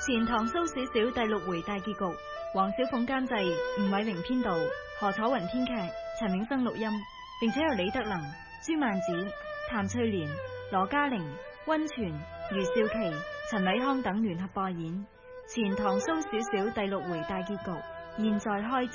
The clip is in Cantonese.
前堂蘇小小第6回大結局，黃小鳳監製，吳偉明編導，何楚雲編劇，陳永生錄音，並且由李德能、朱曼子、譚翠蓮、羅嘉玲、溫泉、余少琪、陳偉康等聯合播演。前堂蘇小小第6回大結局，現在開始。